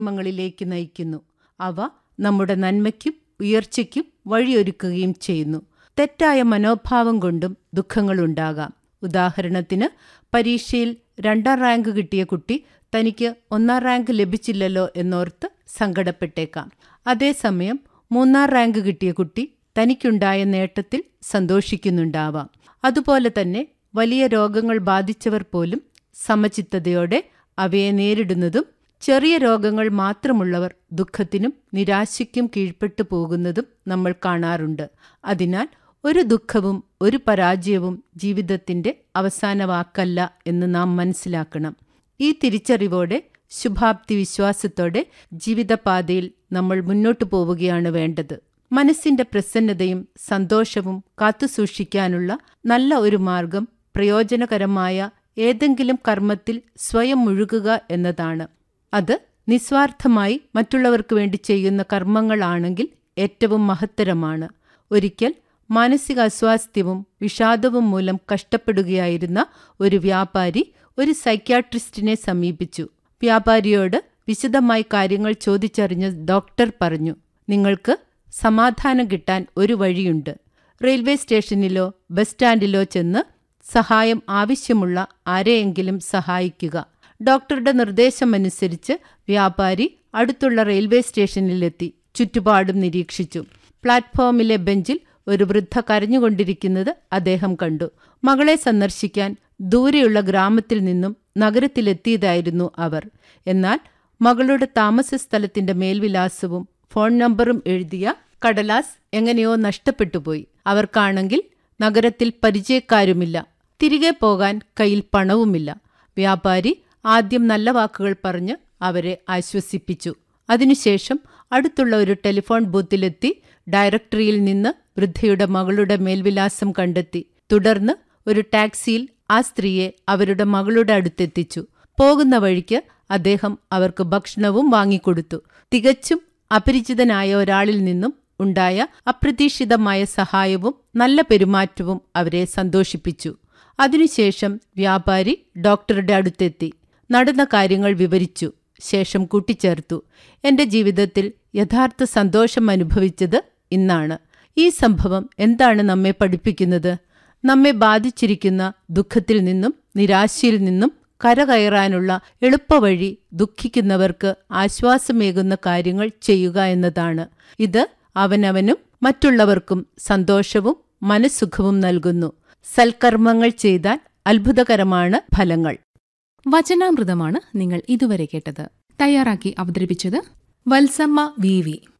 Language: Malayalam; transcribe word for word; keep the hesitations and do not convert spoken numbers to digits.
ങ്ങളിലേക്ക് നയിക്കുന്നു. അവ നമ്മുടെ നന്മയ്ക്കും ഉയർച്ചയ്ക്കും വഴിയൊരുക്കുകയും ചെയ്യുന്നു. തെറ്റായ മനോഭാവം കൊണ്ടും ദുഃഖങ്ങളുണ്ടാകാം. ഉദാഹരണത്തിന്, പരീക്ഷയിൽ രണ്ടാം റാങ്ക് കിട്ടിയ കുട്ടി തനിക്ക് ഒന്നാം റാങ്ക് ലഭിച്ചില്ലല്ലോ എന്നോർത്ത് സങ്കടപ്പെട്ടേക്കാം. അതേസമയം മൂന്നാം റാങ്ക് കിട്ടിയ കുട്ടി തനിക്കുണ്ടായ നേട്ടത്തിൽ സന്തോഷിക്കുന്നുണ്ടാവാം. അതുപോലെ തന്നെ വലിയ രോഗങ്ങൾ ബാധിച്ചവർ പോലും സമചിത്തതയോടെ അവയെ നേരിടുന്നതും ചെറിയ രോഗങ്ങൾ മാത്രമുള്ളവർ ദുഃഖത്തിനും നിരാശയ്ക്കും കീഴ്പ്പെട്ടു പോകുന്നതും നമ്മൾ കാണാറുണ്ട്. അതിനാൽ ഒരു ദുഃഖവും ഒരു പരാജയവും ജീവിതത്തിന്റെ അവസാന വാക്കല്ല എന്ന് നാം മനസ്സിലാക്കണം. ഈ തിരിച്ചറിവോടെ ശുഭാപ്തി വിശ്വാസത്തോടെ ജീവിതപാതയിൽ നമ്മൾ മുന്നോട്ടു പോവുകയാണ് വേണ്ടത്. മനസ്സിന്റെ പ്രസന്നതയും സന്തോഷവും കാത്തുസൂക്ഷിക്കാനുള്ള നല്ല ഒരു മാർഗം പ്രയോജനകരമായ ഏതെങ്കിലും കർമ്മത്തിൽ സ്വയം മുഴുകുക എന്നതാണ്. അത് നിസ്വാർത്ഥമായി മറ്റുള്ളവർക്ക് വേണ്ടി ചെയ്യുന്ന കർമ്മങ്ങളാണെങ്കിൽ ഏറ്റവും മഹത്തരമാണ്. ഒരിക്കൽ മാനസിക അസ്വാസ്ഥ്യവും വിഷാദവും മൂലം കഷ്ടപ്പെടുകയായിരുന്ന ഒരു വ്യാപാരി ഒരു സൈക്യാട്രിസ്റ്റിനെ സമീപിച്ചു. വ്യാപാരിയോട് വിശദമായി കാര്യങ്ങൾ ചോദിച്ചറിഞ്ഞ ഡോക്ടർ പറഞ്ഞു, നിങ്ങൾക്ക് സമാധാനം കിട്ടാൻ ഒരു വഴിയുണ്ട്. റെയിൽവേ സ്റ്റേഷനിലോ ബസ് സ്റ്റാൻഡിലോ ചെന്ന് സഹായം ആവശ്യമുള്ള ആരെയെങ്കിലും സഹായിക്കുക. ഡോക്ടറുടെ നിർദ്ദേശമനുസരിച്ച് വ്യാപാരി അടുത്തുള്ള റെയിൽവേ സ്റ്റേഷനിലെത്തി ചുറ്റുപാടും നിരീക്ഷിച്ചു. പ്ലാറ്റ്ഫോമിലെ ബെഞ്ചിൽ ഒരു വൃദ്ധ കരഞ്ഞുകൊണ്ടിരിക്കുന്നത് അദ്ദേഹം കണ്ടു. മകളെ സന്ദർശിക്കാൻ ദൂരെയുള്ള ഗ്രാമത്തിൽ നിന്നും നഗരത്തിലെത്തിയതായിരുന്നു അവർ. എന്നാൽ മകളുടെ താമസ സ്ഥലത്തിന്റെ മേൽവിലാസവും ഫോൺ നമ്പറും എഴുതിയ കടലാസ് എങ്ങനെയോ നഷ്ടപ്പെട്ടുപോയി. അവർക്കാണെങ്കിൽ നഗരത്തിൽ പരിചയക്കാരുമില്ല. തിരികെ പോകാൻ കയ്യിൽ പണവുമില്ല. വ്യാപാരി ആദ്യം നല്ല വാക്കുകൾ പറഞ്ഞ് അവരെ ആശ്വസിപ്പിച്ചു. അതിനുശേഷം അടുത്തുള്ള ഒരു ടെലിഫോൺ ബൂത്തിലെത്തി ഡയറക്ടറിയിൽ നിന്ന് വൃദ്ധയുടെ മകളുടെ മേൽവിലാസം കണ്ടെത്തി. തുടർന്ന് ഒരു ടാക്സിയിൽ ആ സ്ത്രീയെ അവരുടെ മകളുടെ അടുത്തെത്തിച്ചു. പോകുന്ന വഴിക്ക് അദ്ദേഹം അവർക്ക് ഭക്ഷണവും വാങ്ങിക്കൊടുത്തു. തികച്ചും അപരിചിതനായ ഒരാളിൽ നിന്നും ഉണ്ടായ അപ്രതീക്ഷിതമായ സഹായവും നല്ല പെരുമാറ്റവും അവരെ സന്തോഷിപ്പിച്ചു. അതിനുശേഷം വ്യാപാരി ഡോക്ടറുടെ അടുത്തെത്തി നടന്ന കാര്യങ്ങൾ വിവരിച്ചു. ശേഷം കൂട്ടിച്ചേർത്തു, എന്റെ ജീവിതത്തിൽ യഥാർത്ഥ സന്തോഷം അനുഭവിച്ചത് ഇന്നാണ്. ഈ സംഭവം എന്താണ് നമ്മെ പഠിപ്പിക്കുന്നത്? നമ്മെ ബാധിച്ചിരിക്കുന്ന ദുഃഖത്തിൽ നിന്നും നിരാശയിൽ നിന്നും കരകയറാനുള്ള എളുപ്പവഴി ദുഃഖിക്കുന്നവർക്ക് ആശ്വാസമേകുന്ന കാര്യങ്ങൾ ചെയ്യുക എന്നതാണ്. ഇത് അവനവനും മറ്റുള്ളവർക്കും സന്തോഷവും മനസ്സുഖവും നൽകുന്നു. സൽക്കർമ്മങ്ങൾ ചെയ്താൽ അത്ഭുതകരമാണ് ഫലങ്ങൾ. വചനാമൃതമാണ് നിങ്ങൾ ഇതുവരെ കേട്ടത്. തയ്യാറാക്കി അവതരിപ്പിച്ചത് വത്സമ്മ വി വി.